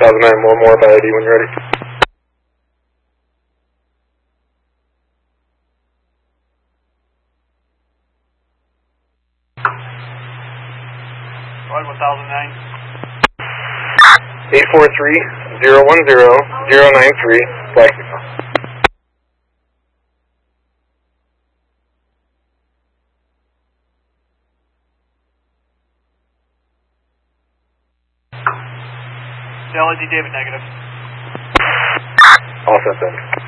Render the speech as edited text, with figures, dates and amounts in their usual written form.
1009, more by ID when you're ready. Right, 1009. 843-010-093, flag signal. LID David negative. All set then.